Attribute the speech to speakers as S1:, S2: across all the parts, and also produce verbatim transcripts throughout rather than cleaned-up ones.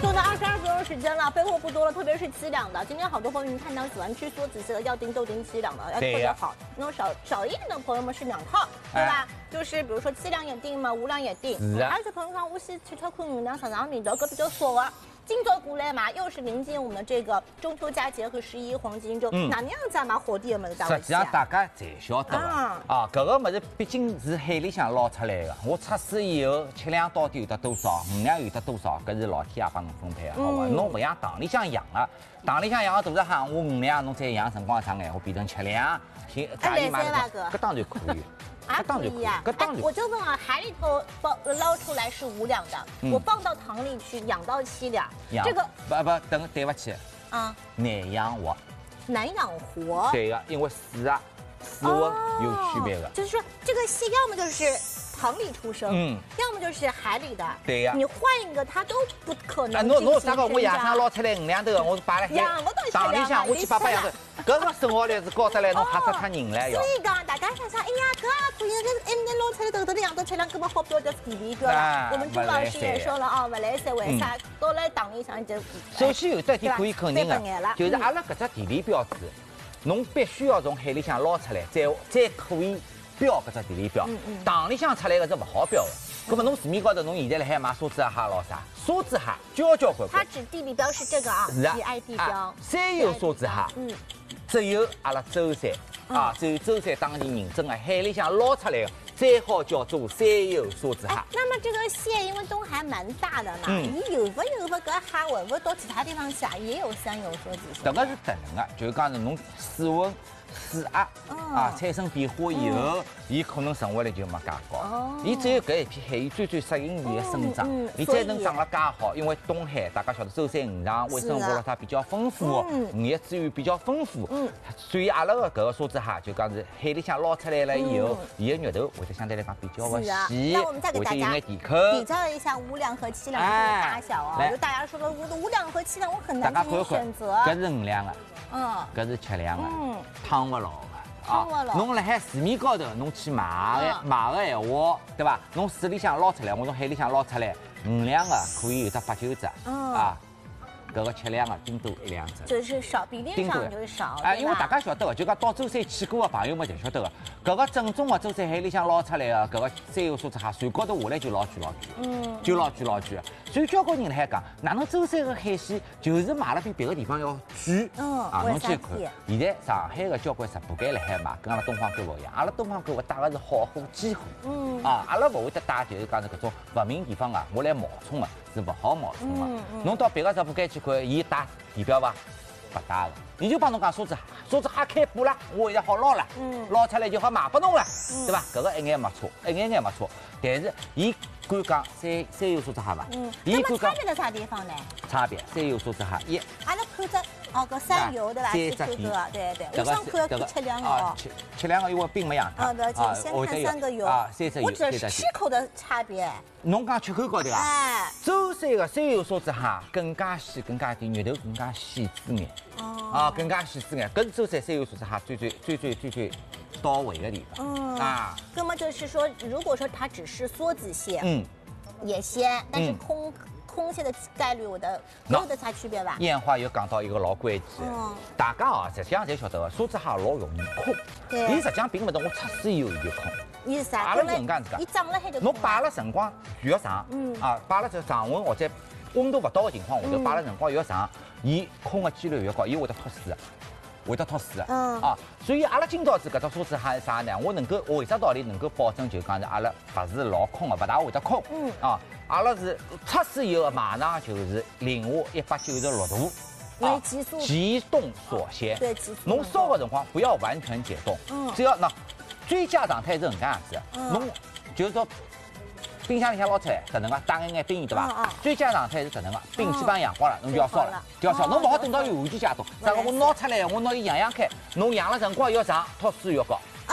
S1: 就那二十二分钟时间了，备货不多了，特别是七两的。今天好多朋友们看到喜欢吃梭子蟹的，要订就订七两的，要特别好。那种少少一点的朋友们是两套，对吧？就是比如说七两也订嘛，五两也订。
S2: 是啊。
S1: 而且朋友讲，我先吃吃看两上上面的，搿比较少啊。 今早过来嘛，又是临近我们这个中秋佳节和十一黄金周，哪能样子嘛火地们的？
S2: 实际上大家侪晓得个啊，搿个物事毕竟是海里向捞出来的。我测试以后，七两到底有得多少，五两有得多少，搿是老天爷帮侬分配的，好伐？侬勿像塘里向养了，塘里向养个大只蟹，我五两，侬再养辰光长眼，我变成七两，行，价钿嘛，搿当然可以。
S1: 啊，可以呀、啊！哎，我就问啊，海里头放捞出来是五两的，嗯、我放到塘里去养到七两，这个
S2: 不不等对不起
S1: 啊，
S2: 难养活，
S1: 难养活。
S2: 对个，因为水啊水温有区别的、哦，
S1: 就是说这个蟹要么就是塘里出生，嗯，要么就是海里的，
S2: 对呀、啊，
S1: 你换一个它都不可能。
S2: 啊，侬侬啥个？我夜上捞出来五两头，我是摆了海塘里向，我去摆摆两头，搿个生活率是高得来，侬吓死脱人了要。
S1: 所以讲，大家想想，哎呀，搿也可以，搿一年捞出来头头养到七两，搿么好标的地理标了。我们朱老师也说了啊，勿来三为啥？到了塘里向就。
S2: 首先有得点可以肯定的，就是阿拉搿只地理标志，侬必须要从海里向捞出来，再再可以。 标搿只地理标，塘里向出来个是勿好标的。搿么侬市面高头侬现在辣海买梭子蟹捞啥？梭子蟹交交关关。
S1: 它指地理标是这个啊，
S2: 是啊
S1: ，G I 地标。
S2: 山有梭子蟹，嗯，只有阿拉舟山啊，只有舟山当地认证的海里向捞出来的，才好叫做山有梭子蟹。
S1: 那么这个蟹因为东海蛮大的嘛，你有不有不搿蟹会不会到其他地方去啊？也有山有梭子蟹。
S2: 迭个是特能的，就是讲是侬水温。 水压啊，产生变化以后，伊可能成活率就没介高。伊只有搿一片海，伊最最适应伊的生长。伊再能长了介好，因为东海大家晓得舟山渔场微生物咯，它比较丰富，渔业资源比较丰富。所以阿拉个搿个梭子蟹就讲是海里向捞出来了以后，伊的肉头会得相对来讲比较个细，
S1: 那我们再给大家
S2: 比
S1: 较一下五两和七两的大小啊。就大家说的五五两和七两，我很难进行选择。
S2: 搿是五两的。 嗯，搿是七两的，嗯，汤勿牢的啊。侬辣海市面高头，侬去买个买个闲话，对伐？侬水里向捞出来，我从海里向捞出来，五两的可以有得八九只，啊。 搿个七两个顶多一两只，
S1: 就是少，比例上就是少。
S2: 哎，因为大家晓得个，就讲到舟山去过的朋友们就晓得个，搿个正宗的舟山海里向捞出来的搿个山有梭子蟹，船高头下来就老贵老贵，嗯，就老贵老贵。所以交关人辣海讲，哪能舟山个海鲜就是卖了比别个地方要贵？嗯，啊，侬去看，现在上海个交关直播间辣海卖，跟阿拉东方购物一样，阿拉东方购物带个是好货基货，嗯，啊，阿拉勿会得带就是讲是搿种勿明地方啊，我来冒充个。 是不好冒充的，侬到别个直播间去看，伊打地标伐？不打的，伊就帮侬讲梭子蟹，梭子蟹开捕了，我现在好捞了，捞出来就好卖拨侬了，对伐？搿个一眼没错，一眼眼没错。但是伊敢讲山山有梭子蟹伐？嗯，
S1: 伊敢讲差别在啥地方呢？
S2: 差别，山有梭子蟹一，
S1: 阿拉看着哦，搿山有对伐？是看个，对对。我想看要看七两个哦。
S2: 七七两个因为并没养大。
S1: 啊，对，先看三个有
S2: 啊，三只有。
S1: 我只是吃口的差别。
S2: 侬讲吃口高头啊？哎，舟山个山有梭子蟹更加细，更加甜，肉头更加细致眼。哦。啊，更加细致眼，搿是舟山山有梭子蟹最最最最最最到位的地方。嗯。啊。那
S1: 么就是说，如果说它只是梭子蟹，嗯，也鲜，但是空空蟹的概率，我的有得啥区别伐？
S2: 烟花又讲到一个老关键，嗯，大家啊，实际上侪晓得个，梭子蟹老容易空。对。伊实际上并勿是我测试以后伊就空。
S1: 伊是啥？
S2: 阿拉是搿样子讲，
S1: 伊长了海就
S2: 侬摆了辰光越长，嗯啊，摆了这常温或者温度勿到的情况下头，摆了辰光越长，伊空的几率越高，伊会得脱水，会得脱水的，嗯啊，所以阿拉今朝子搿只梭子蟹是啥呢？我能够为啥道理能够保证就讲是阿拉勿是老空的，勿大会得空，嗯啊，阿拉是测试以后马上就是零下一百九十六度。
S1: 啊，
S2: 急冻锁鲜。
S1: 对，急
S2: 侬烧的辰光不要完全解冻，嗯，只要那最佳状态是搿能介样子，侬就是说冰箱里向捞出来，搿能个打眼眼冰对伐？最佳状态是搿能个，冰基本上养好了，侬就要烧了，就要烧。侬勿好等到伊完全解冻，啥个我拿出来，我拿伊养养开，侬养了辰光越长，脱水越高。
S1: 啊，那么我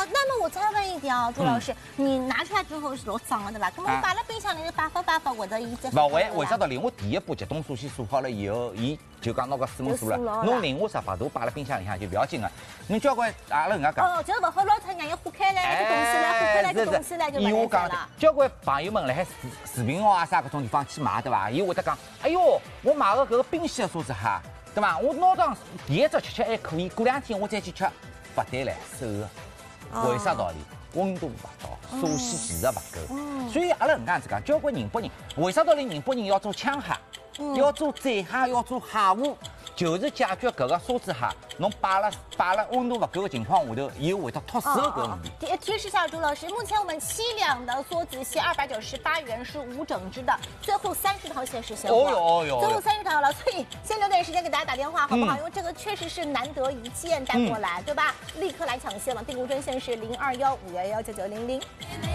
S1: 再问一点哦，朱老师，你拿出来之后是老脏了对吧？那么摆在冰箱里摆发摆发，或者伊再
S2: 勿会，为啥道理？我第一步急冻素先做好了以后，伊就讲拿个水焖素了，侬零下十八度摆辣冰箱里向就勿要紧个。侬交关阿拉人家讲，
S1: 哦，就是勿好捞出让伊化开来，就冻起来，化开来就冻起来就勿来了。
S2: 交关朋友们辣海视视频号啊啥搿种地方去买对伐？伊会得讲，哎哟，我买个搿个冰鲜的沙子哈，对伐？我拿到第一只吃吃还可以，过两天我再去吃，勿对唻，馊个。为啥道理？温度勿到，沙西其实勿够。所以阿拉搿样子讲，交关宁波人为啥道理宁波人要做枪蟹？要做醉蟹，要做蟹糊，就是解决搿个沙子蟹，侬摆了摆了温度勿够的情况下头，伊会得脱手搿问题。
S1: 提提示下朱老师，目前我们七两的梭子蟹二百九十八元是无整只的，最后三十套限时现货。
S2: 哦哟哦哟，
S1: 最后三十套了，所以先留点时间给大家打电话好不好？因为这个确实是难得一见带过来，对吧？立刻来抢线了，订购专线是零二幺五幺幺九九零零。